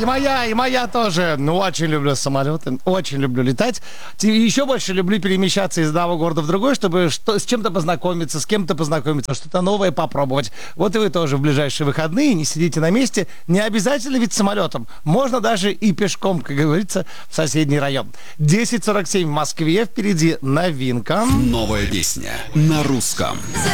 и моя тоже. Ну, очень люблю самолеты, очень люблю летать. Еще больше люблю перемещаться из одного города в другой, чтобы с чем-то познакомиться, с кем-то познакомиться, что-то новое попробовать. Вот и вы тоже в ближайшие выходные не сидите на месте. Не обязательно ведь самолетом. Можно даже и пешком, как говорится, в соседний район. 10:47 в Москве. Впереди новинка. Новая песня на русском.